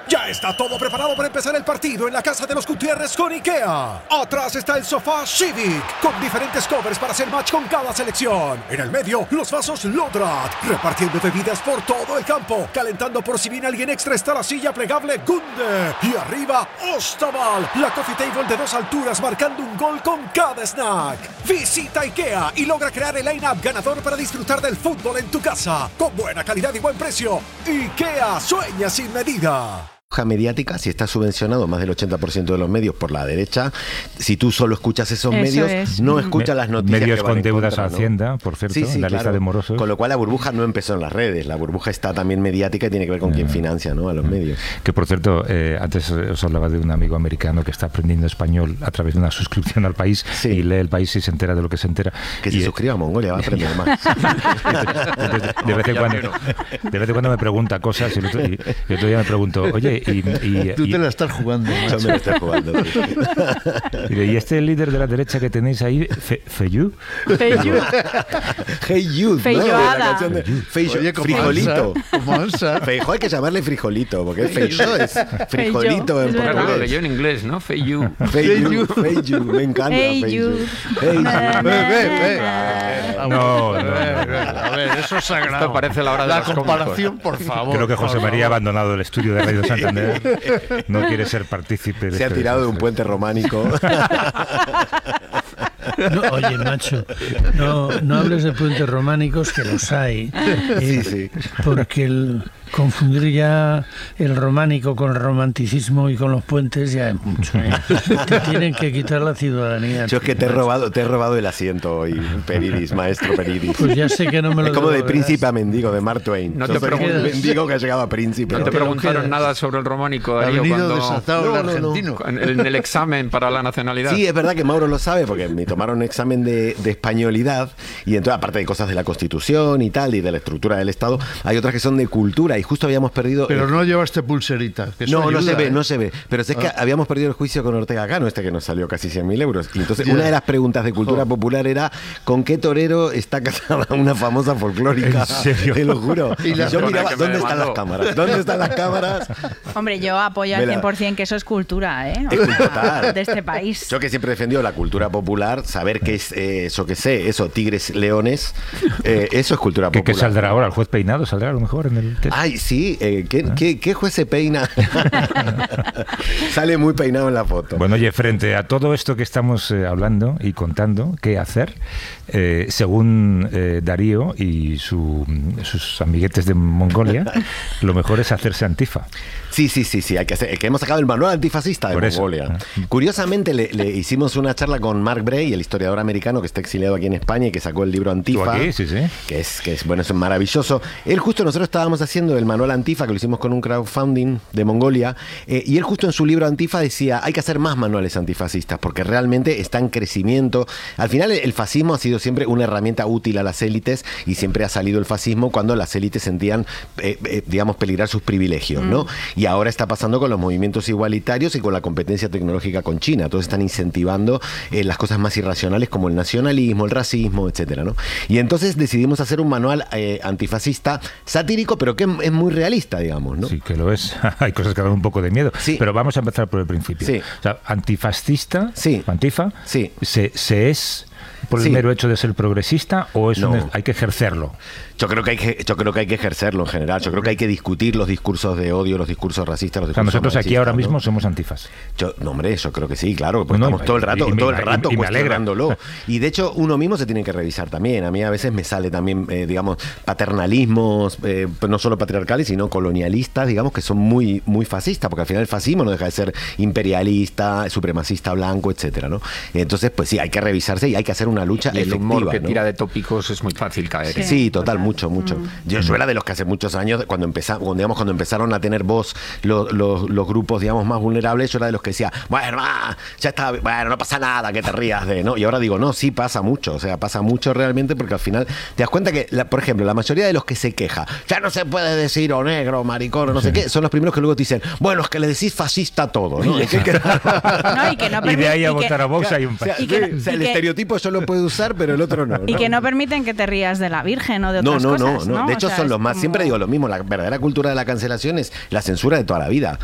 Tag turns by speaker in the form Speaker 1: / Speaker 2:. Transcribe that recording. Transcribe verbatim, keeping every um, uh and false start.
Speaker 1: Ya está todo preparado para empezar el partido en la casa de los Gutiérrez con IKEA. Atrás está el sofá Civic, con diferentes covers para hacer match con cada selección. En el medio, los vasos Lodrat, repartiendo bebidas por todo el campo. Calentando por si viene alguien extra está la silla plegable Gunde. Y arriba, Ostaval, la coffee table de dos alturas marcando un gol con cada snack. Visita IKEA y logra crear el line-up ganador para disfrutar del fútbol en tu casa. Con buena calidad y buen precio. IKEA, sueña sin medida.
Speaker 2: Mediática, si está subvencionado más del ochenta por ciento de los medios por la derecha, si tú solo escuchas esos
Speaker 3: Eso
Speaker 2: medios,
Speaker 3: es.
Speaker 2: no escuchas las noticias
Speaker 4: medios
Speaker 2: que van
Speaker 4: con deudas
Speaker 2: contra,
Speaker 4: a
Speaker 2: ¿no?
Speaker 4: Hacienda, por cierto,
Speaker 2: sí, sí,
Speaker 4: en la
Speaker 2: claro.
Speaker 4: lista de morosos.
Speaker 2: Con lo cual la burbuja no empezó en las redes, la burbuja está también mediática y tiene que ver con quién financia, ¿no?, a los medios.
Speaker 4: Que por cierto, eh, antes os hablaba de un amigo americano que está aprendiendo español a través de una suscripción al País, sí. Y lee el País y se entera de lo que se entera.
Speaker 2: Que
Speaker 4: y
Speaker 2: se
Speaker 4: eh,
Speaker 2: suscriba a Mongolia, va a aprender más.
Speaker 4: Entonces, de, vez en cuando, de vez en cuando me pregunta cosas y el otro, y el otro día me pregunto, oye, y... y
Speaker 5: Tú
Speaker 4: y,
Speaker 5: te la estás jugando.
Speaker 2: Yo me lo estoy jugando. Sí.
Speaker 4: Y este líder de la derecha que tenéis ahí, Fe, Feyú.
Speaker 3: Feyú.
Speaker 2: Hey Youth,
Speaker 3: Feyoada.
Speaker 2: ¿no? Feijo,
Speaker 5: Oye, como
Speaker 2: frijolito.
Speaker 5: Ansa, como Ansa.
Speaker 2: Feijo hay que llamarle frijolito, porque Feijo es frijolito en
Speaker 3: es verdad.
Speaker 6: Lo
Speaker 2: portugués.
Speaker 6: leyó en inglés, ¿no? Feijú.
Speaker 2: Feijú, Feijú, me encanta.
Speaker 3: Hey,
Speaker 2: Feijú.
Speaker 3: you.
Speaker 2: Hey,
Speaker 3: Na,
Speaker 2: you.
Speaker 5: Ve, ve, ve.
Speaker 4: No, no, no.
Speaker 5: A ver, eso es sagrado.
Speaker 6: Esto parece la hora de
Speaker 5: La
Speaker 6: los
Speaker 5: comparación, por favor.
Speaker 4: Creo que José
Speaker 5: por
Speaker 4: María ha
Speaker 5: favor.
Speaker 4: abandonado el estudio de Radio Santander. No quiere ser partícipe de
Speaker 2: Se ha
Speaker 4: este
Speaker 2: tirado de un
Speaker 4: desastre.
Speaker 2: puente románico.
Speaker 7: No, oye, macho, no, no hables de puentes románicos, que los hay.
Speaker 2: Sí,
Speaker 7: eh,
Speaker 2: sí.
Speaker 7: Porque el, confundir ya el románico con el romanticismo y con los puentes ya es mucho. ¿eh? Te tienen que quitar la ciudadanía.
Speaker 2: Yo es que te he robado, te he robado el asiento hoy, Peridis, maestro Peridis.
Speaker 7: Pues ya sé que no me lo
Speaker 2: Es como de
Speaker 7: devolverás.
Speaker 2: príncipe a mendigo, de Mark Twain.
Speaker 6: No
Speaker 2: Yo
Speaker 6: te
Speaker 2: soy
Speaker 6: preguntes.
Speaker 2: un mendigo que ha llegado a príncipe.
Speaker 6: No te
Speaker 7: Te lo
Speaker 6: preguntaron
Speaker 7: quedas.
Speaker 6: nada sobre el románico,
Speaker 5: Ha
Speaker 6: Darío,
Speaker 5: venido
Speaker 6: cuando...
Speaker 5: desatado
Speaker 2: No,
Speaker 5: el
Speaker 2: no, no.
Speaker 5: argentino.
Speaker 6: En el, en el examen para la nacionalidad.
Speaker 2: Sí, es verdad que Mauro lo sabe, porque me tomaron un examen de, de españolidad y entonces, aparte de cosas de la Constitución y tal, y de la estructura del Estado, hay otras que son de cultura y justo habíamos perdido...
Speaker 5: Pero
Speaker 2: eh,
Speaker 5: no llevaste pulserita. Que eso
Speaker 2: no, no
Speaker 5: ayuda,
Speaker 2: se ve,
Speaker 5: ¿eh?
Speaker 2: no se ve. Pero es que
Speaker 5: Ah.
Speaker 2: habíamos perdido el juicio con Ortega Cano, este que nos salió casi cien mil euros. Y entonces
Speaker 5: Ya.
Speaker 2: una de las preguntas de cultura
Speaker 5: Jo.
Speaker 2: popular era ¿con qué torero está casada una famosa folclórica?
Speaker 4: ¿En serio?
Speaker 2: Te lo juro.
Speaker 5: Y
Speaker 2: Y
Speaker 5: la
Speaker 2: yo
Speaker 6: persona
Speaker 2: miraba,
Speaker 6: que me
Speaker 2: ¿dónde están las
Speaker 6: demandó?
Speaker 2: cámaras? ¿Dónde están las cámaras?
Speaker 3: Hombre, yo apoyo
Speaker 2: Me
Speaker 3: al
Speaker 2: la-
Speaker 3: cien por ciento que eso es cultura, ¿eh? O
Speaker 2: Es
Speaker 3: sea,
Speaker 2: total.
Speaker 3: de este país.
Speaker 2: Yo que siempre he defendido la cultura popular, saber qué es eh, eso que sé, eso, tigres, leones, eh, eso es cultura
Speaker 4: ¿Qué,
Speaker 2: popular.
Speaker 4: qué saldrá ahora? ¿El juez Peinado saldrá a lo mejor en el test?
Speaker 2: Ay, sí, eh, ¿qué, ¿qué, ¿qué juez se peina? Sale muy peinado en la foto.
Speaker 4: Bueno, oye, frente a todo esto que estamos eh, hablando y contando, ¿qué hacer? Eh, según eh, Darío y su, sus amiguetes de Mongolia, lo mejor es hacerse antifa.
Speaker 2: Sí, sí, sí, sí, hay que hacer, que hemos sacado el manual antifascista de
Speaker 4: Por eso.
Speaker 2: Mongolia. Curiosamente le, le hicimos una charla con Mark Bray, el historiador americano que está exiliado aquí en España y que sacó el libro
Speaker 4: ¿Tú
Speaker 2: Antifa.
Speaker 4: aquí? Sí, sí.
Speaker 2: Que es, que es, bueno, es maravilloso. Él justo, nosotros estábamos haciendo el manual Antifa, que lo hicimos con un crowdfunding de Mongolia, eh, y él justo en su libro Antifa decía, hay que hacer más manuales antifascistas, porque realmente está en crecimiento. Al final el fascismo ha sido siempre una herramienta útil a las élites, y siempre ha salido el fascismo cuando las élites sentían, eh, eh, digamos, peligrar sus privilegios, ¿no?
Speaker 3: Mm.
Speaker 2: Y ahora está pasando con los movimientos igualitarios y con la competencia tecnológica con China. Todos están incentivando eh, las cosas más irracionales como el nacionalismo, el racismo, etcétera, ¿no? Y entonces decidimos hacer un manual eh, antifascista satírico, pero que es muy realista, digamos, ¿no?
Speaker 4: Sí, que lo es. Hay cosas que dan un poco de miedo.
Speaker 2: Sí.
Speaker 4: Pero vamos a empezar por el principio.
Speaker 2: Sí.
Speaker 4: O sea, antifascista,
Speaker 2: Sí.
Speaker 4: antifa,
Speaker 2: Sí.
Speaker 4: se, se es por el
Speaker 2: Sí.
Speaker 4: mero hecho de ser progresista o es
Speaker 2: No.
Speaker 4: un- hay que ejercerlo.
Speaker 2: Yo creo que hay que, yo creo que hay que ejercerlo en general. Yo creo que hay que discutir los discursos de odio, los discursos racistas, los
Speaker 4: O sea,
Speaker 2: discursos
Speaker 4: nosotros aquí
Speaker 2: machistas,
Speaker 4: ahora
Speaker 2: ¿no?
Speaker 4: mismo somos antifas.
Speaker 2: Yo, no, hombre, yo creo que sí, claro, porque
Speaker 4: No, no,
Speaker 2: estamos
Speaker 4: y-
Speaker 2: todo el rato,
Speaker 4: y- y me-
Speaker 2: todo el rato
Speaker 4: y- y me alegra.
Speaker 2: cuestionándolo. Y de hecho, uno mismo se tiene que revisar también. A mí a veces me sale también, eh, digamos, paternalismos, eh, no solo patriarcales, sino colonialistas, digamos, que son muy, muy fascistas, porque al final el fascismo no deja de ser imperialista, supremacista blanco, etcétera, ¿no? Entonces, pues sí, hay que revisarse y hay que hacer una lucha
Speaker 6: Y el
Speaker 2: efectiva,
Speaker 6: humor que
Speaker 2: ¿no?
Speaker 6: tira de tópicos es muy fácil caer.
Speaker 2: Sí,
Speaker 3: Sí,
Speaker 2: total,
Speaker 3: total.
Speaker 2: mucho, mucho. Yo, yo era de los que hace muchos años, cuando empezamos, cuando, digamos, cuando empezaron a tener voz los, los, los grupos, digamos, más vulnerables, yo era de los que decía, bueno, va, ya está, bueno, no pasa nada, que te rías de, ¿no? Y ahora digo, no, sí pasa mucho, o sea, pasa mucho realmente, porque al final te das cuenta que, la, por ejemplo, la mayoría de los que se queja, ya no se puede decir o negro, maricón, o no sé qué, son los primeros que luego te dicen, bueno, es que le decís fascista a todo, ¿no? Es que- que-
Speaker 3: No, y que no
Speaker 4: Y de ahí a
Speaker 3: permi- y que-
Speaker 4: votar a Vox hay un
Speaker 2: o sea,
Speaker 3: Y que-
Speaker 2: o sea,
Speaker 3: y
Speaker 2: el
Speaker 3: que-
Speaker 2: estereotipo yo lo puedo usar, pero el otro no.
Speaker 3: Y
Speaker 2: ¿no?
Speaker 3: que no permiten que te rías de la Virgen o de
Speaker 2: No,
Speaker 3: otras
Speaker 2: no,
Speaker 3: cosas,
Speaker 2: no, no. De
Speaker 3: O
Speaker 2: hecho,
Speaker 3: sea,
Speaker 2: son
Speaker 3: es
Speaker 2: los más.
Speaker 3: como-
Speaker 2: Siempre digo lo mismo. La verdadera cultura de la cancelación es la censura de toda la vida.